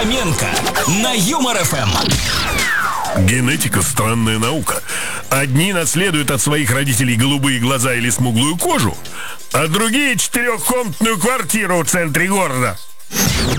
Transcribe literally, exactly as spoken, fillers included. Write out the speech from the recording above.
Хоменко на Юмор эф эм. Генетика – странная наука. Одни наследуют от своих родителей голубые глаза или смуглую кожу, а другие – четырехкомнатную квартиру в центре города.